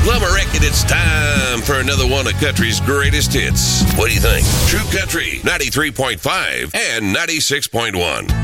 Well, I reckon it's time for another one of country's greatest hits. What do you think? True Country 93.5 and 96.1.